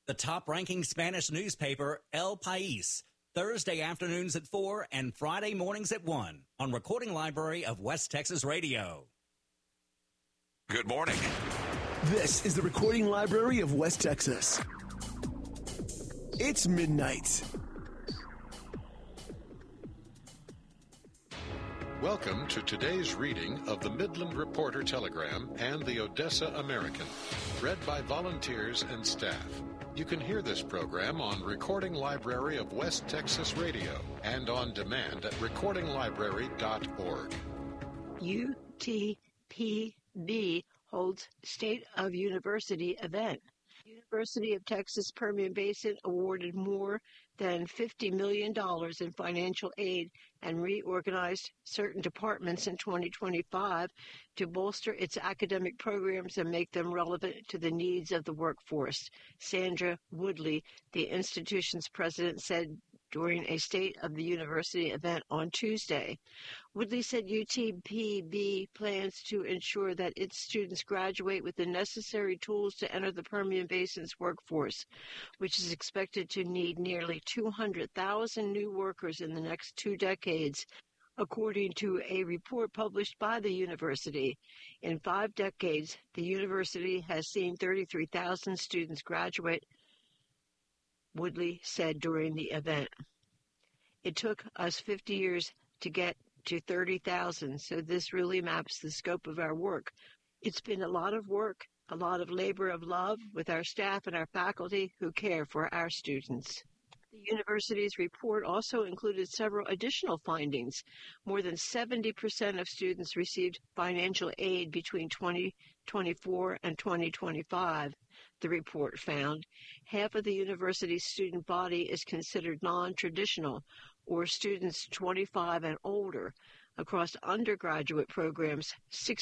The top-ranking Spanish newspaper, El País, Thursday afternoons at 4 and Friday mornings at 1 on Recording Library of West Texas Radio. Good morning. This is the Recording Library of West Texas. It's midnight. Welcome to today's reading of the Midland Reporter Telegram and the Odessa American, read by volunteers and staff. You can hear this program on Recording Library of West Texas Radio and on demand at recordinglibrary.org. UTPB holds State of University event. University of Texas Permian Basin awarded more than $50 million in financial aid and reorganized certain departments in 2025 to bolster its academic programs and make them relevant to the needs of the workforce. Sandra Woodley, the institution's president, said during a State of the University event on Tuesday. Woodley said UTPB plans to ensure that its students graduate with the necessary tools to enter the Permian Basin's workforce, which is expected to need nearly 200,000 new workers in the next 2 decades, according to a report published by the university. In 5 decades, the university has seen 33,000 students graduate, Woodley said during the event. It took us 50 years to get to 30,000, so this really maps the scope of our work. It's been a lot of work, a lot of labor of love with our staff and our faculty who care for our students. The university's report also included several additional findings. More than 70% of students received financial aid between 2024 and 2025, the report found. Half of the university's student body is considered non-traditional, or students 25 and older. Across undergraduate programs,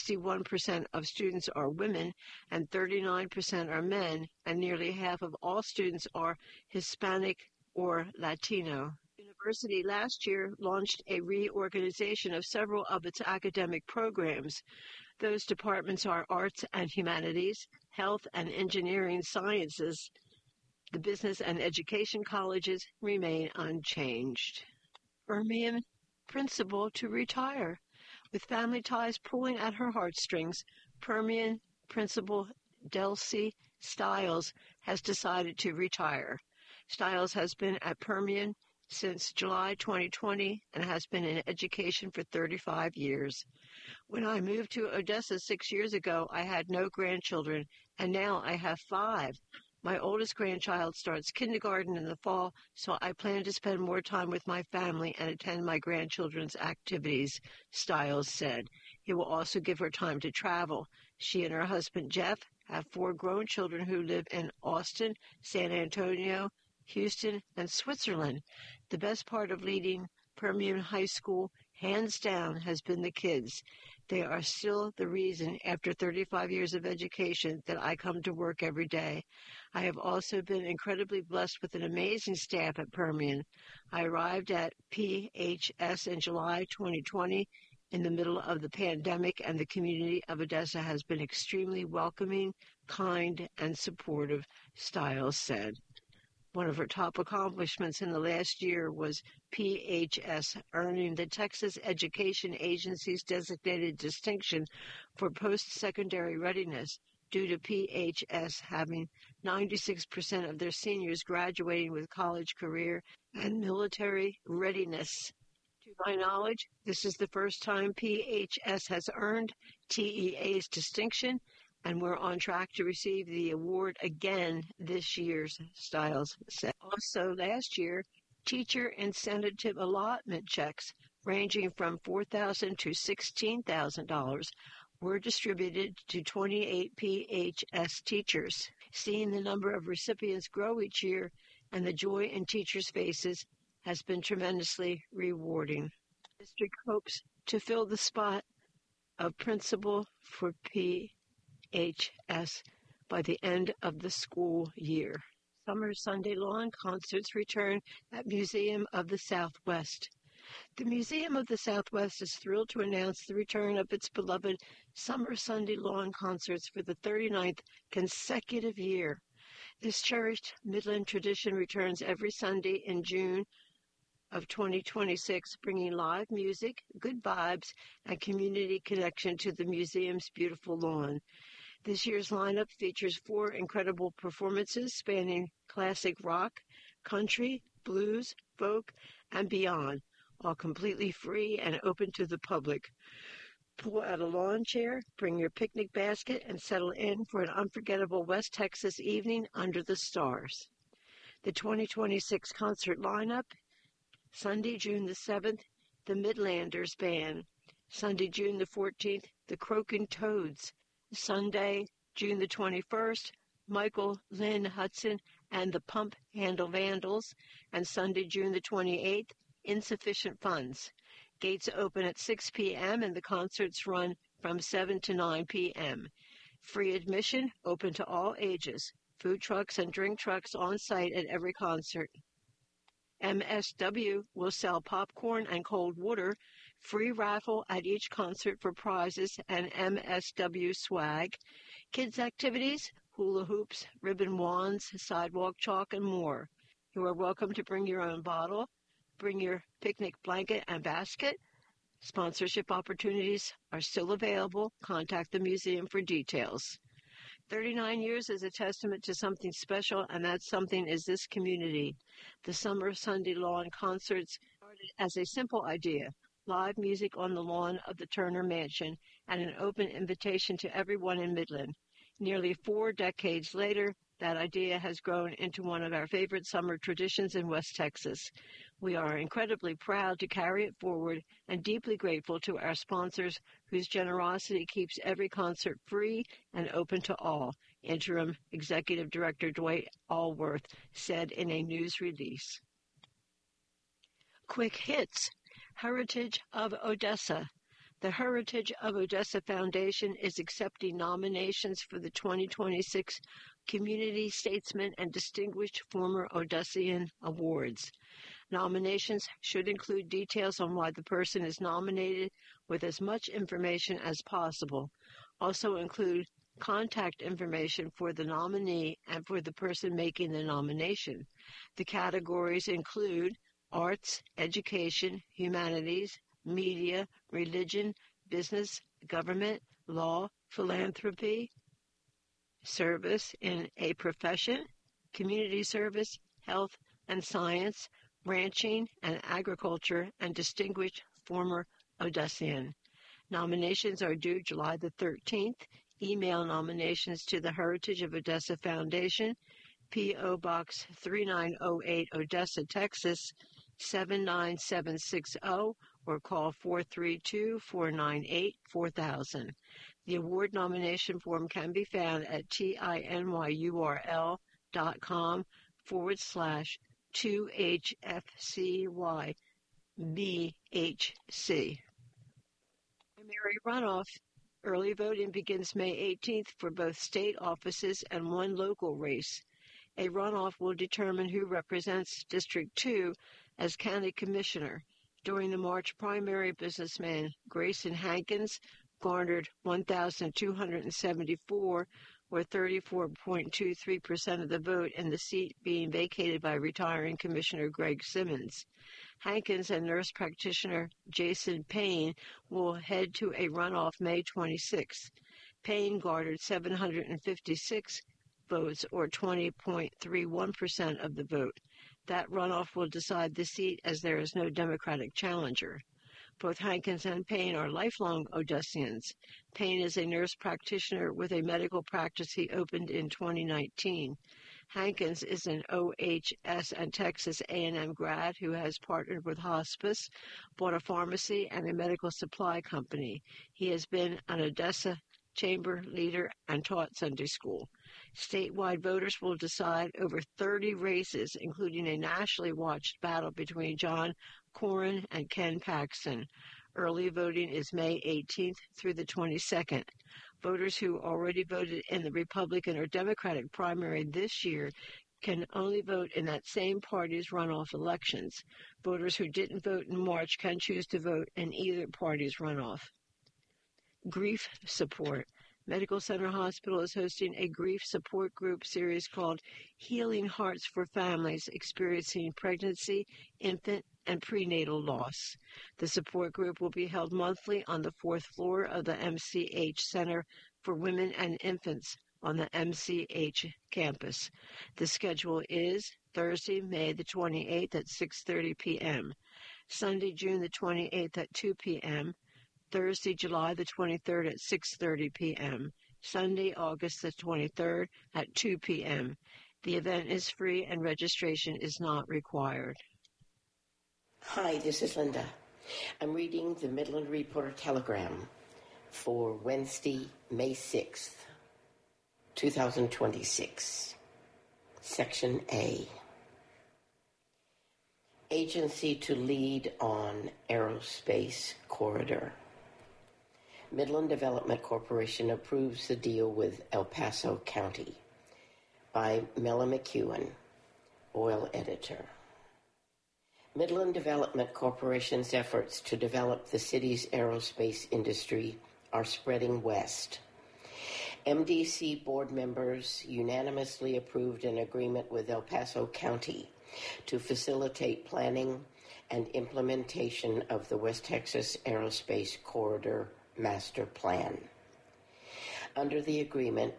61% of students are women and 39% are men, and nearly half of all students are Hispanic or Latino. The university last year launched a reorganization of several of its academic programs. Those departments are arts and humanities, health and engineering sciences. The business and education colleges remain unchanged. Permian principal to retire. With family ties pulling at her heartstrings, Permian principal Delcy Stiles has decided to retire. Stiles has been at Permian since July 2020 and has been in education for 35 years. When I moved to Odessa 6 years ago, I had no grandchildren, and now I have 5. My oldest grandchild starts kindergarten in the fall, so I plan to spend more time with my family and attend my grandchildren's activities, Stiles said. It will also give her time to travel. She and her husband, Jeff, have 4 grown children who live in Austin, San Antonio, Houston, and Switzerland. The best part of leading Permian High School, hands down, has been the kids. They are still the reason, after 35 years of education, that I come to work every day. I have also been incredibly blessed with an amazing staff at Permian. I arrived at PHS in July 2020 in the middle of the pandemic, and the community of Odessa has been extremely welcoming, kind, and supportive, Stiles said. One of her top accomplishments in the last year was PHS earning the Texas Education Agency's designated distinction for post-secondary readiness due to PHS having 96% of their seniors graduating with college, career, and military readiness. To my knowledge, this is the first time PHS has earned TEA's distinction, and we're on track to receive the award again this year, Stiles said. Also, last year, teacher incentive allotment checks ranging from $4,000 to $16,000 were distributed to 28 PHS teachers. Seeing the number of recipients grow each year and the joy in teachers' faces has been tremendously rewarding. The district hopes to fill the spot of principal for PHS by the end of the school year. Summer Sunday lawn concerts return at Museum of the Southwest. The Museum of the Southwest is thrilled to announce the return of its beloved Summer Sunday lawn concerts for the 39th consecutive year. This cherished Midland tradition returns every Sunday in June of 2026, bringing live music, good vibes, and community connection to the museum's beautiful lawn. This year's lineup features 4 incredible performances spanning classic rock, country, blues, folk, and beyond, all completely free and open to the public. Pull out a lawn chair, bring your picnic basket, and settle in for an unforgettable West Texas evening under the stars. The 2026 concert lineup: Sunday, June the 7th, the Midlanders Band. Sunday, June the 14th, the Croaking Toads. Sunday, June the 21st, Michael Lynn Hudson and the Pump Handle Vandals. And Sunday, June the 28th, Insufficient Funds. Gates open at 6 p.m. and the concerts run from 7 to 9 p.m. Free admission, open to all ages. Food trucks and drink trucks on site at every concert. MSW will sell popcorn and cold water. Free raffle at each concert for prizes and MSW swag. Kids activities, hula hoops, ribbon wands, sidewalk chalk, and more. You are welcome to bring your own bottle. Bring your picnic blanket and basket. Sponsorship opportunities are still available. Contact the museum for details. 39 years is a testament to something special, and that something is this community. The Summer Sunday Lawn Concerts started as a simple idea: live music on the lawn of the Turner Mansion and an open invitation to everyone in Midland. Nearly 4 decades later, that idea has grown into one of our favorite summer traditions in West Texas. We are incredibly proud to carry it forward and deeply grateful to our sponsors whose generosity keeps every concert free and open to all, Interim Executive Director Dwight Allworth said in a news release. Quick hits. Heritage of Odessa. The Heritage of Odessa Foundation is accepting nominations for the 2026 Community Statesman and Distinguished Former Odessian Awards. Nominations should include details on why the person is nominated with as much information as possible. Also include contact information for the nominee and for the person making the nomination. The categories include arts, education, humanities, media, religion, business, government, law, philanthropy, service in a profession, community service, health and science, ranching and agriculture, and distinguished former Odessian. Nominations are due July the 13th. Email nominations to the Heritage of Odessa Foundation, P.O. Box 3908, Odessa, Texas, 79760, or call 432-498-4000. The award nomination form can be found at tinyurl.com/2HFCYBHC. Primary runoff. Early voting begins May 18th for both state offices and one local race. A runoff will determine who represents District 2 as county commissioner. During the March primary, businessman Grayson Hankins garnered 1,274, or 34.23% of the vote, in the seat being vacated by retiring Commissioner Greg Simmons. Hankins and nurse practitioner Jason Payne will head to a runoff May 26. Payne garnered 756 votes, or 20.31% of the vote. That runoff will decide the seat, as there is no Democratic challenger. Both Hankins and Payne are lifelong Odessians. Payne is a nurse practitioner with a medical practice he opened in 2019. Hankins is an OHS and Texas A&M grad who has partnered with hospice, bought a pharmacy, and a medical supply company. He has been an Odessa chamber leader and taught Sunday school. Statewide voters will decide over 30 races, including a nationally watched battle between John Cornyn and Ken Paxton. Early voting is May 18th through the 22nd. Voters who already voted in the Republican or Democratic primary this year can only vote in that same party's runoff elections. Voters who didn't vote in March can choose to vote in either party's runoff. Grief support. Medical Center Hospital is hosting a grief support group series called Healing Hearts for Families Experiencing Pregnancy, Infant, and Prenatal Loss. The support group will be held monthly on the 4th floor of the MCH Center for Women and Infants on the MCH campus. The schedule is Thursday, May the 28th at 6:30 p.m., Sunday, June the 28th at 2 p.m., Thursday, July the 23rd at 6:30 p.m., Sunday, August the 23rd at 2 p.m. The event is free and registration is not required. Hi, this is Linda. I'm reading the Midland Reporter Telegram for Wednesday, May 6th, 2026. Section A. Agency to lead on aerospace corridor. Midland Development Corporation approves the deal with El Paso County by Mela McEwen, oil editor. Midland Development Corporation's efforts to develop the city's aerospace industry are spreading west. MDC board members unanimously approved an agreement with El Paso County to facilitate planning and implementation of the West Texas Aerospace Corridor Master Plan. Under the agreement,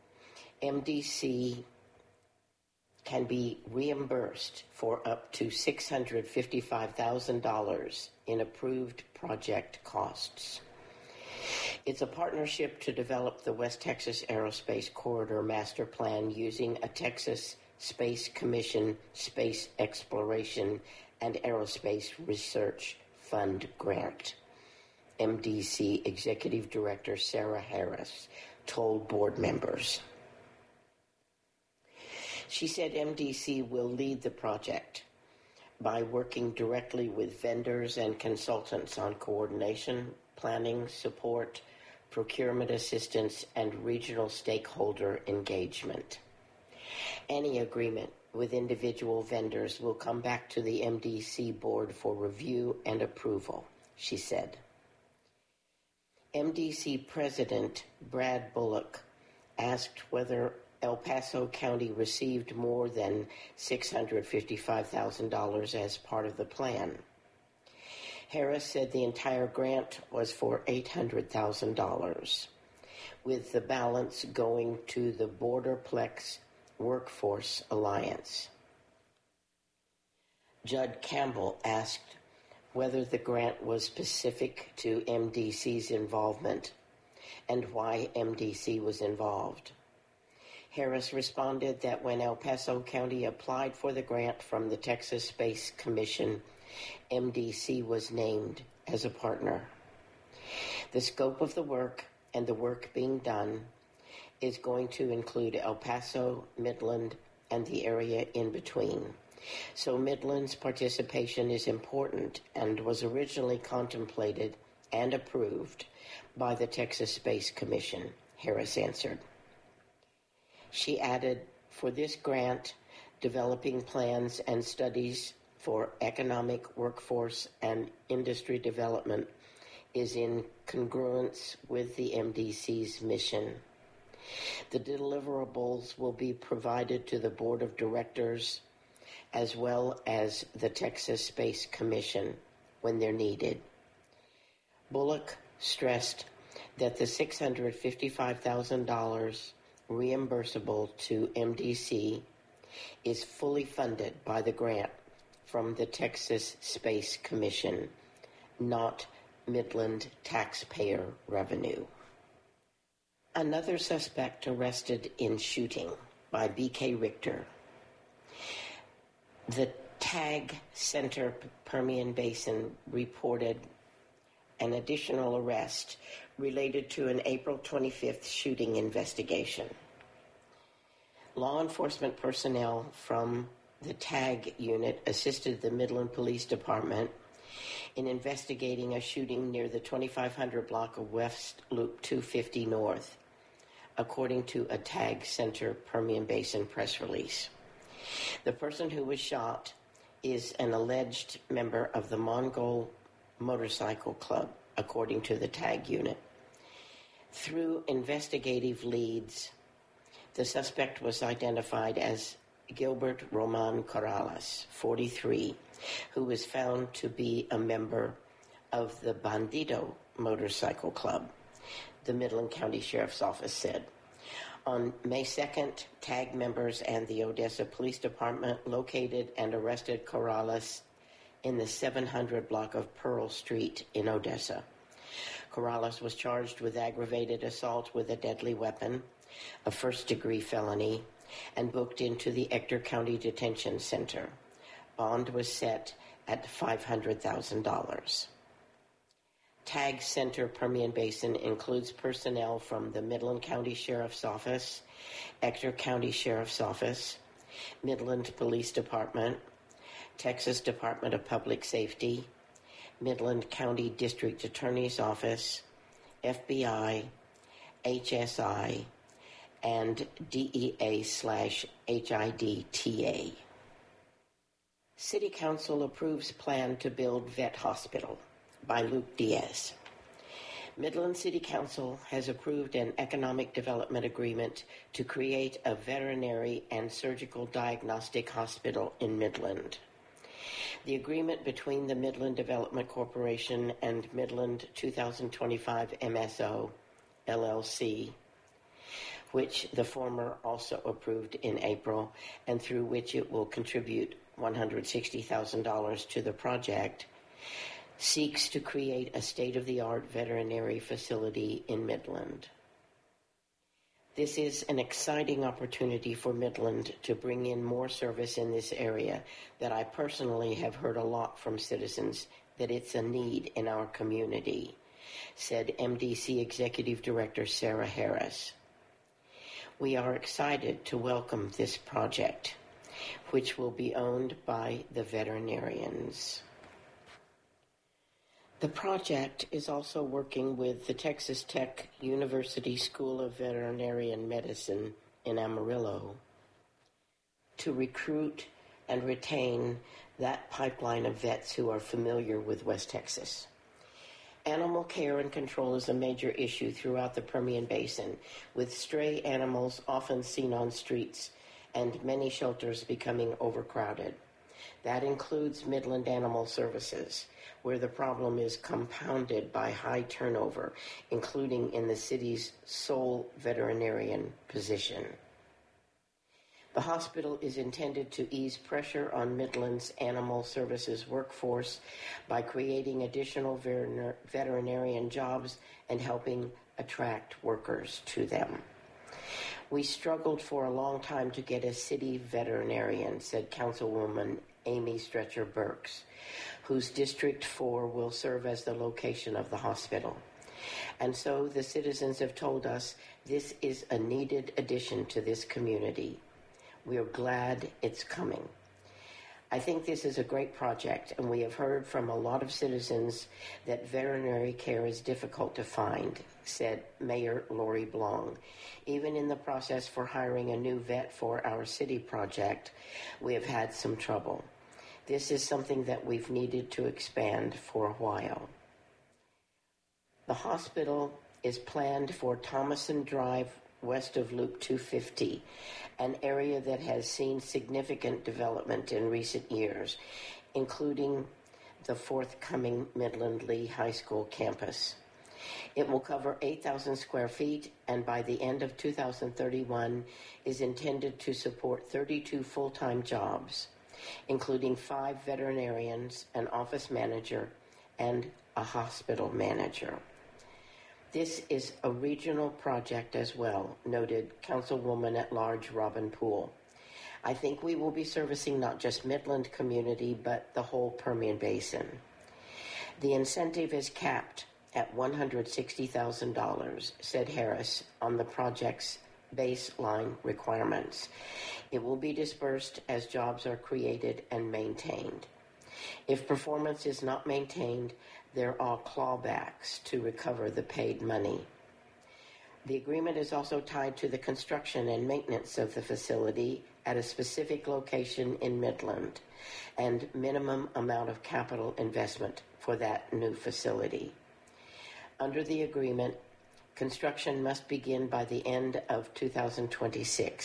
MDC can be reimbursed for up to $655,000 in approved project costs. It's a partnership to develop the West Texas Aerospace Corridor Master Plan using a Texas Space Commission Space Exploration and Aerospace Research Fund grant. MDC Executive Director Sarah Harris told board members. She said MDC will lead the project by working directly with vendors and consultants on coordination, planning, support, procurement assistance, and regional stakeholder engagement. Any agreement with individual vendors will come back to the MDC board for review and approval, she said. MDC President Brad Bullock asked whether El Paso County received more than $655,000 as part of the plan. Harris said the entire grant was for $800,000, with the balance going to the Borderplex Workforce Alliance. Judd Campbell asked whether the grant was specific to MDC's involvement and why MDC was involved. Harris responded that when El Paso County applied for the grant from the Texas Space Commission, MDC was named as a partner. The scope of the work and the work being done is going to include El Paso, Midland, and the area in between. So Midland's participation is important and was originally contemplated and approved by the Texas Space Commission, Harris answered. She added, for this grant, developing plans and studies for economic, workforce, and industry development is in congruence with the MDC's mission. The deliverables will be provided to the Board of Directors as well as the Texas Space Commission when they're needed. Bullock stressed that the $655,000 reimbursable to MDC is fully funded by the grant from the Texas Space Commission, not Midland taxpayer revenue. Another suspect arrested in shooting by B.K. Richter. The TAG Center Permian Basin reported an additional arrest related to an April 25th shooting investigation. Law enforcement personnel from the TAG unit assisted the Midland Police Department in investigating a shooting near the 2500 block of West Loop 250 North, according to a TAG Center Permian Basin press release. The person who was shot is an alleged member of the Mongol Motorcycle Club, according to the TAG unit. Through investigative leads, the suspect was identified as Gilbert Roman Corrales, 43, who was found to be a member of the Bandido Motorcycle Club, the Midland County Sheriff's Office said. On May 2nd, TAG members and the Odessa Police Department located and arrested Corrales in the 700 block of Pearl Street in Odessa. Corrales was charged with aggravated assault with a deadly weapon, a first-degree felony, and booked into the Ector County Detention Center. Bond was set at $500,000. TAG Center Permian Basin includes personnel from the Midland County Sheriff's Office, Ector County Sheriff's Office, Midland Police Department, Texas Department of Public Safety, Midland County District Attorney's Office, FBI, HSI, and DEA/HIDTA. City Council approves plan to build vet hospital by Luke Diaz. Midland City Council has approved an economic development agreement to create a veterinary and surgical diagnostic hospital in Midland. The agreement between the Midland Development Corporation and Midland 2025 MSO, LLC, which the former also approved in April, and through which it will contribute $160,000 to the project, seeks to create a state-of-the-art veterinary facility in Midland. This is an exciting opportunity for Midland to bring in more service in this area that I personally have heard a lot from citizens that it's a need in our community, said MDC Executive Director Sarah Harris. We are excited to welcome this project, which will be owned by the veterinarians. The project is also working with the Texas Tech University School of Veterinarian Medicine in Amarillo to recruit and retain that pipeline of vets who are familiar with West Texas. Animal care and control is a major issue throughout the Permian Basin, with stray animals often seen on streets and many shelters becoming overcrowded. That includes Midland Animal Services, where the problem is compounded by high turnover, including in the city's sole veterinarian position. The hospital is intended to ease pressure on Midland's animal services workforce by creating additional veterinarian jobs and helping attract workers to them. We struggled for a long time to get a city veterinarian, said Councilwoman Amy Stretcher Burks, whose District 4 will serve as the location of the hospital. And so the citizens have told us this is a needed addition to this community. We are glad it's coming. I think this is a great project, and we have heard from a lot of citizens that veterinary care is difficult to find, said Mayor Lori Blong. Even in the process for hiring a new vet for our city project, we have had some trouble. This is something that we've needed to expand for a while. The hospital is planned for Thomason Drive west of Loop 250, an area that has seen significant development in recent years, including the forthcoming Midland Lee High School campus. It will cover 8,000 square feet, and by the end of 2031 is intended to support 32 full-time jobs, including 5 veterinarians, an office manager, and a hospital manager. This is a regional project as well, noted Councilwoman at Large Robin Poole. I think we will be servicing not just Midland community, but the whole Permian Basin. The incentive is capped at $160,000, said Harris, on the project's baseline requirements. It will be dispersed as jobs are created and maintained. If performance is not maintained, there are clawbacks to recover the paid money. The agreement is also tied to the construction and maintenance of the facility at a specific location in Midland and minimum amount of capital investment for that new facility. Under the agreement, Construction must begin by the end of 2026.